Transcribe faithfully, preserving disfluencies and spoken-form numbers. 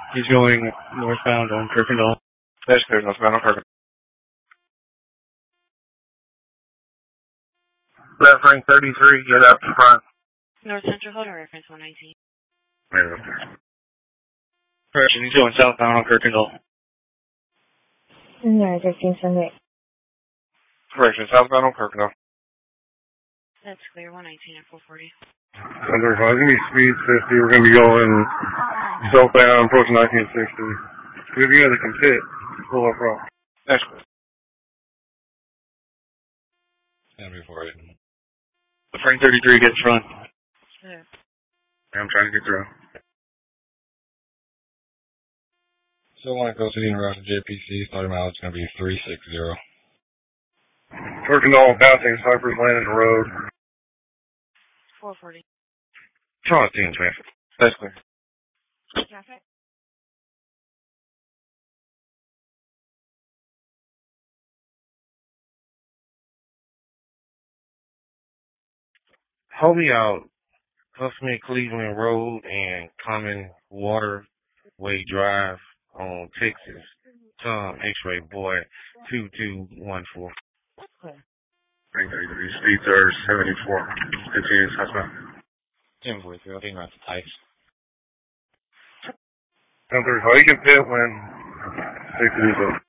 He's going northbound on Kirkendall. That's clear, northbound on Kirkendall. Left ring thirty-three, get out in front. North Central, hold on, reference one nineteen. Yeah. Correction, he's going southbound on Kirkendall. No, fifteen Sunday. Correction, southbound on Kirkendall. That's clear, one nineteen at four forty. one thirty-five, it's going to be speed fifty. We're going to be going southbound, approaching nineteen sixty. If you guys can pit, pull up front. That's good. And before it. Frank thirty-three gets front. Yeah. I'm trying to get through. So when it goes to the University J P C, starting mileage is going to be three sixty. Kirkendall, passing Cypress Landing Road. four forty. Charles Dean, man. That's clear. Traffic. Hold me out. Huffman Cleveland Road and Common Waterway Drive on Texas. Tom X-Ray Boy two two one four. Okay. Speed third seventy-four. Continues husband. ten forty-three, I think that's tight. ten thirty-five. You can pit when safety is up.